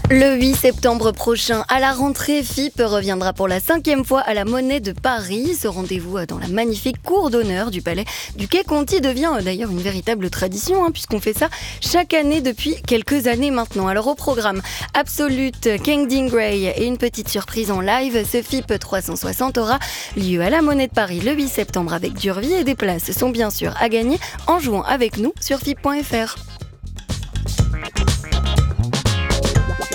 Le 8 septembre prochain, à la rentrée, FIP reviendra pour la 5e fois à la Monnaie de Paris. Ce rendez-vous dans la magnifique cour d'honneur du palais du Quai Conti devient d'ailleurs une véritable tradition, puisqu'on fait ça chaque année depuis quelques années maintenant. Alors au programme, Absolute, Kangding Grey et une petite surprise en live, ce FIP 360 aura lieu à la Monnaie de Paris le 8 septembre avec Durvie et des places sont bien sûr à gagner en jouant avec nous sur FIP.fr.